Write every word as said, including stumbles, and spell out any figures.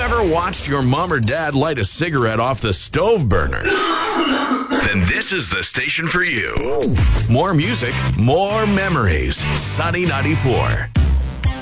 ever watched your mom or dad light a cigarette off the stove burner? Then this is the station for you. More music, more memories. Sunny ninety-four.